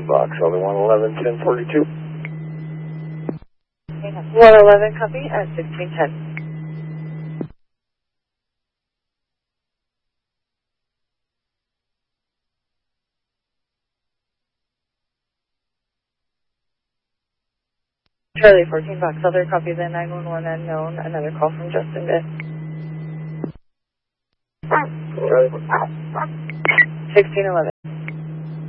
box, other 111, 1042. 111, copy at 1610. Charlie 14 box, other copy the 911 unknown, another call from Justin Bitt. 1611.